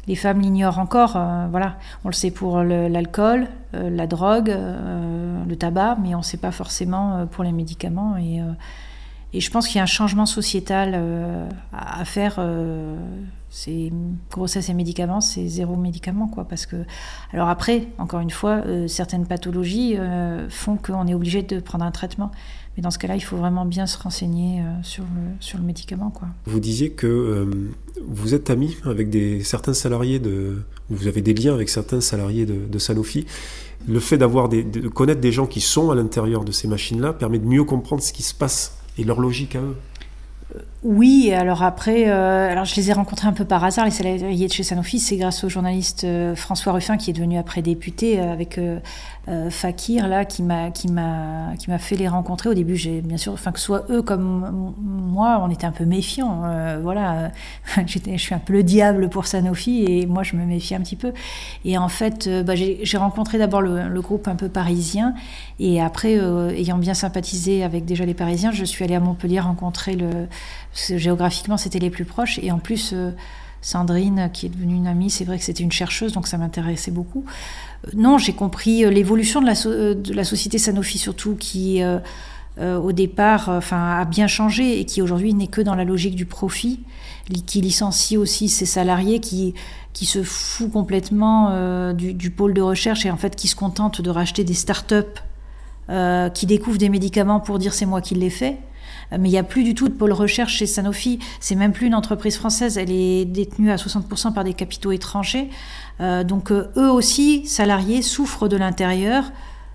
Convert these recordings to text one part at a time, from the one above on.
les femmes l'ignorent encore. Voilà. On le sait pour l'alcool, la drogue, le tabac, mais on ne sait pas forcément pour les médicaments. Et je pense qu'il y a un changement sociétal à faire. C'est grossesse et médicaments, c'est 0 médicament, quoi. Parce que, alors après, encore une fois, certaines pathologies font qu'on est obligé de prendre un traitement. Mais dans ce cas-là, il faut vraiment bien se renseigner sur le médicament, quoi. Vous disiez que vous êtes ami avec certains salariés vous avez des liens avec certains salariés de Sanofi. Le fait de connaître des gens qui sont à l'intérieur de ces machines-là permet de mieux comprendre ce qui se passe et leur logique à eux. Oui, alors après, je les ai rencontrés un peu par hasard, les salariés de chez Sanofi. C'est grâce au journaliste François Ruffin, qui est devenu après député, avec Fakir, là, qui m'a fait les rencontrer. Au début, bien sûr, que ce soit eux comme moi, on était un peu méfiants. Voilà, je suis un peu le diable pour Sanofi, et moi, je me méfie un petit peu. Et en fait, j'ai rencontré d'abord le groupe un peu parisien, et après, ayant bien sympathisé avec déjà les Parisiens, je suis allée à Montpellier rencontrer géographiquement, c'était les plus proches. Et en plus, Sandrine, qui est devenue une amie, c'est vrai que c'était une chercheuse, donc ça m'intéressait beaucoup. Non, j'ai compris l'évolution de la société Sanofi, surtout, qui, au départ, a bien changé et qui, aujourd'hui, n'est que dans la logique du profit, qui licencie aussi ses salariés, qui se fout complètement du pôle de recherche et, en fait, qui se contente de racheter des start-up qui découvrent des médicaments pour dire « c'est moi qui l'ai fait ». Mais il n'y a plus du tout de pôle recherche chez Sanofi. C'est même plus une entreprise française. Elle est détenue à 60% par des capitaux étrangers. Donc eux aussi, salariés, souffrent de l'intérieur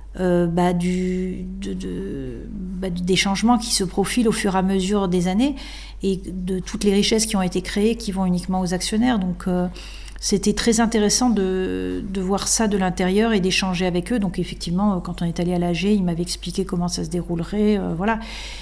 des changements qui se profilent au fur et à mesure des années et de toutes les richesses qui ont été créées qui vont uniquement aux actionnaires. Donc c'était très intéressant de voir ça de l'intérieur et d'échanger avec eux. Donc effectivement, quand on est allé à l'AG, ils m'avaient expliqué comment ça se déroulerait. Voilà.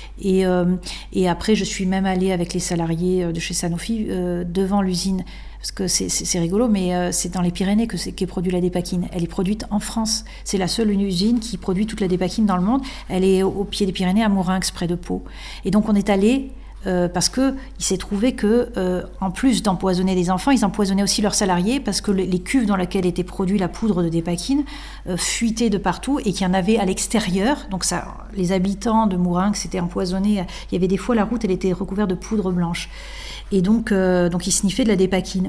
Et après, je suis même allée avec les salariés de chez Sanofi devant l'usine. Parce que c'est rigolo, mais c'est dans les Pyrénées qu'est produit la dépakine. Elle est produite en France. C'est la seule usine qui produit toute la dépakine dans le monde. Elle est au pied des Pyrénées, à Mourinx, près de Pau. Et donc on est allé... parce qu'il s'est trouvé que, en plus d'empoisonner les enfants, ils empoisonnaient aussi leurs salariés parce que les cuves dans lesquelles était produite la poudre de dépakine fuitaient de partout et qu'il y en avait à l'extérieur. Donc les habitants de Mourinx s'étaient empoisonnés. Il y avait des fois, la route, elle était recouverte de poudre blanche. Et donc ils sniffaient de la dépakine.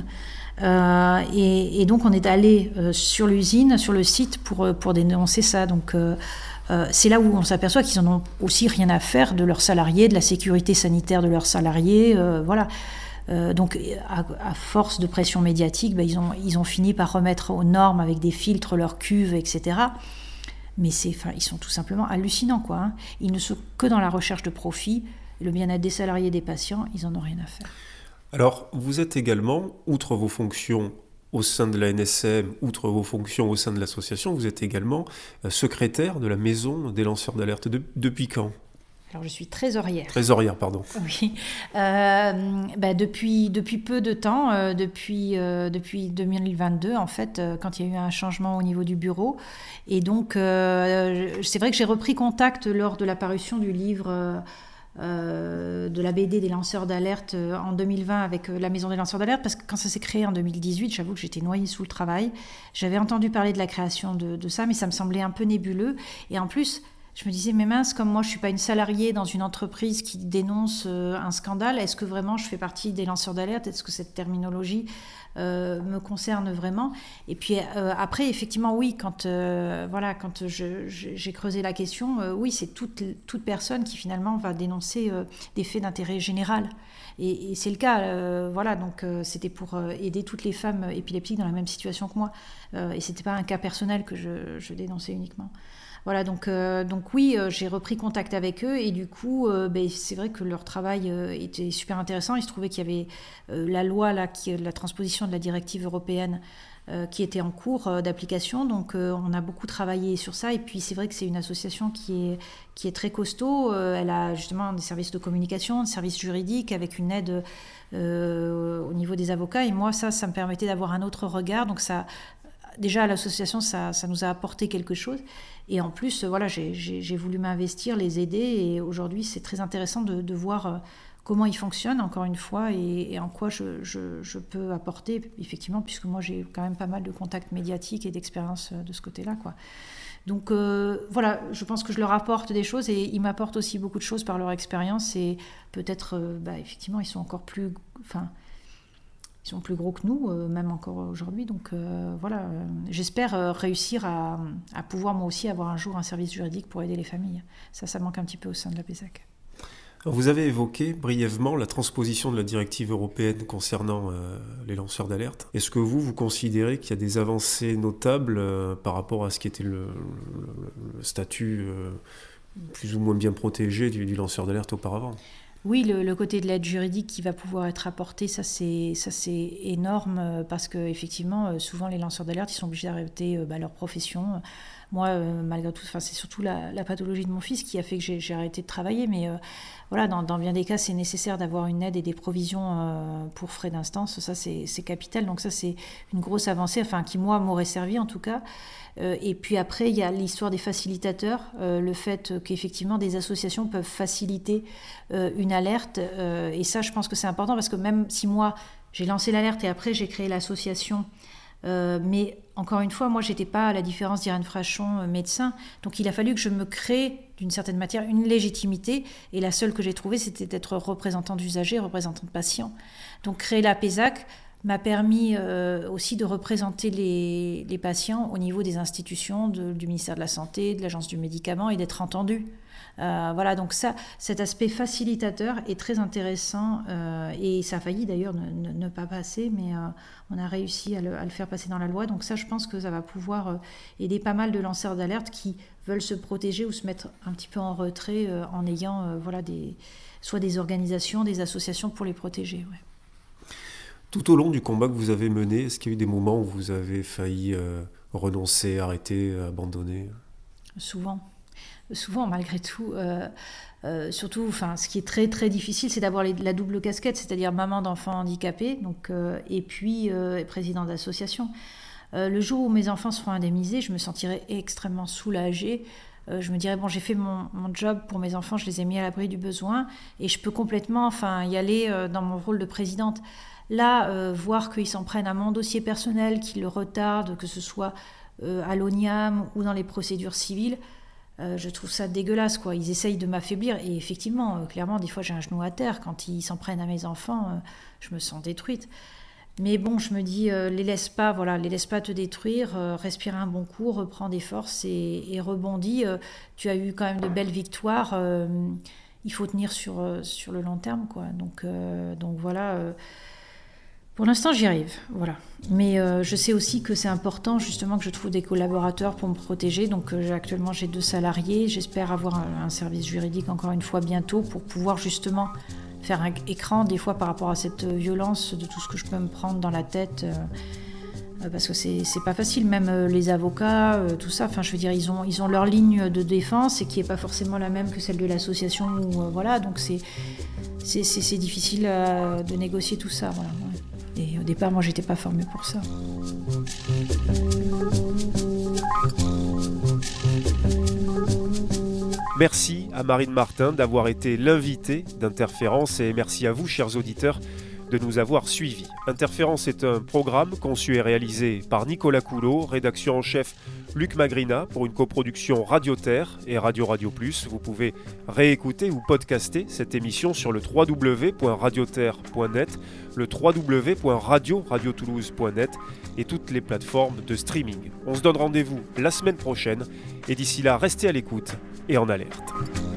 Et donc on est allé sur l'usine, sur le site pour dénoncer ça. Donc c'est là où on s'aperçoit qu'ils en ont aussi rien à faire de leurs salariés, de la sécurité sanitaire de leurs salariés, voilà. Donc à force de pression médiatique, ils ont fini par remettre aux normes avec des filtres leurs cuves, etc. Mais ils sont tout simplement hallucinants, quoi, hein. Ils ne sont que dans la recherche de profit. Le bien-être des salariés et des patients, ils n'en ont rien à faire. Alors, vous êtes également, outre vos fonctions au sein de la NSM, outre vos fonctions au sein de l'association, vous êtes également secrétaire de la Maison des lanceurs d'alerte. Depuis quand ? Alors, je suis trésorière. Trésorière, pardon. Oui. Depuis peu de temps, depuis 2022, en fait, quand il y a eu un changement au niveau du bureau. Et donc, c'est vrai que j'ai repris contact lors de la parution du livre... de la BD des lanceurs d'alerte en 2020 avec la Maison des lanceurs d'alerte, parce que quand ça s'est créé en 2018, j'avoue que j'étais noyée sous le travail. J'avais entendu parler de la création de ça, mais ça me semblait un peu nébuleux. Et en plus, je me disais, mais mince, comme moi je ne suis pas une salariée dans une entreprise qui dénonce un scandale, est-ce que vraiment je fais partie des lanceurs d'alerte ? Est-ce que cette terminologie me concerne vraiment ? Et puis après, effectivement, oui, quand j'ai creusé la question, oui, c'est toute personne qui finalement va dénoncer des faits d'intérêt général. Et c'est le cas, voilà, donc c'était pour aider toutes les femmes épileptiques dans la même situation que moi. Et ce n'était pas un cas personnel que je dénonçais uniquement. Voilà, donc oui, j'ai repris contact avec eux et du coup, c'est vrai que leur travail était super intéressant. Il se trouvait qu'il y avait la loi, la transposition de la directive européenne qui était en cours d'application. Donc on a beaucoup travaillé sur ça. Et puis c'est vrai que c'est une association qui est très costaud. Elle a justement des services de communication, des services juridiques avec une aide au niveau des avocats. Et moi, ça me permettait d'avoir un autre regard. Donc ça... Déjà, à l'association, ça nous a apporté quelque chose. Et en plus, voilà, j'ai voulu m'investir, les aider. Et aujourd'hui, c'est très intéressant de voir comment il fonctionne, encore une fois, et en quoi je peux apporter, effectivement, puisque moi j'ai quand même pas mal de contacts médiatiques et d'expérience de ce côté-là, quoi. Donc voilà, je pense que je leur apporte des choses et ils m'apportent aussi beaucoup de choses par leur expérience et peut-être, effectivement, ils sont encore plus... Ils sont plus gros que nous, même encore aujourd'hui. Donc voilà, j'espère réussir à pouvoir moi aussi avoir un jour un service juridique pour aider les familles. Ça manque un petit peu au sein de la PESAC. Vous avez évoqué brièvement la transposition de la directive européenne concernant les lanceurs d'alerte. Est-ce que vous considérez qu'il y a des avancées notables par rapport à ce qui était le statut plus ou moins bien protégé du lanceur d'alerte auparavant ? Oui, le côté de l'aide juridique qui va pouvoir être apporté, ça c'est énorme parce que effectivement, souvent les lanceurs d'alerte, ils sont obligés d'arrêter leur profession. Moi, malgré tout, c'est surtout la pathologie de mon fils qui a fait que j'ai arrêté de travailler, mais voilà, dans bien des cas, c'est nécessaire d'avoir une aide et des provisions pour frais d'instance. Ça, c'est capital. Donc ça, c'est une grosse avancée, qui moi m'aurait servi en tout cas. Et puis après, il y a l'histoire des facilitateurs, le fait qu'effectivement des associations peuvent faciliter une alerte. Et ça, je pense que c'est important parce que même si moi, j'ai lancé l'alerte et après j'ai créé l'association, mais encore une fois, moi, j'étais pas, à la différence d'Irène Frachon, médecin. Donc il a fallu que je me crée, d'une certaine matière, une légitimité. Et la seule que j'ai trouvée, c'était d'être représentant d'usagers, représentant de patients. Donc créer la PESAC m'a permis aussi de représenter les patients au niveau des institutions du ministère de la Santé, de l'Agence du médicament et d'être entendu. Voilà, donc cet aspect facilitateur est très intéressant et ça a failli d'ailleurs ne pas passer, mais on a réussi à le faire passer dans la loi. Donc ça, je pense que ça va pouvoir aider pas mal de lanceurs d'alerte qui veulent se protéger ou se mettre un petit peu en retrait en ayant soit des organisations, des associations pour les protéger. Ouais. Tout au long du combat que vous avez mené, est-ce qu'il y a eu des moments où vous avez failli renoncer, arrêter, abandonner ? Souvent, malgré tout. Surtout, ce qui est très très difficile, c'est d'avoir la double casquette, c'est-à-dire maman d'enfants handicapés, et puis présidente d'association. Le jour où mes enfants seront indemnisés, je me sentirai extrêmement soulagée. Je me dirais, j'ai fait mon job pour mes enfants, je les ai mis à l'abri du besoin, et je peux complètement y aller dans mon rôle de présidente. Là, voir qu'ils s'en prennent à mon dossier personnel, qu'ils le retardent, que ce soit à l'ONIAM ou dans les procédures civiles, je trouve ça dégueulasse, quoi. Ils essayent de m'affaiblir. Et effectivement, clairement, des fois, j'ai un genou à terre. Quand ils s'en prennent à mes enfants, je me sens détruite. Mais bon, je me dis, les laisse pas te détruire, respire un bon coup, reprends des forces et rebondis. Tu as eu quand même de belles victoires. Il faut tenir sur le long terme, quoi. Donc voilà... Pour l'instant, j'y arrive, voilà. Mais je sais aussi que c'est important, justement, que je trouve des collaborateurs pour me protéger. Donc actuellement, j'ai 2 salariés. J'espère avoir un service juridique, encore une fois, bientôt, pour pouvoir justement faire un écran, des fois, par rapport à cette violence de tout ce que je peux me prendre dans la tête. Parce que c'est pas facile, même les avocats, tout ça. Je veux dire, ils ont leur ligne de défense et qui n'est pas forcément la même que celle de l'association. Voilà, donc c'est difficile de négocier tout ça, voilà. Ouais. Et au départ, moi, j'étais pas formée pour ça. Merci à Marine Martin d'avoir été l'invitée d'Interférence et merci à vous, chers auditeurs, de nous avoir suivis. Interférence est un programme conçu et réalisé par Nicolas Coulot, rédaction en chef Luc Magrina pour une coproduction Radio Terre et Radio Plus. Vous pouvez réécouter ou podcaster cette émission sur le www.radioterre.net, le www.radiotoulouse.net et toutes les plateformes de streaming. On se donne rendez-vous la semaine prochaine et d'ici là, restez à l'écoute et en alerte.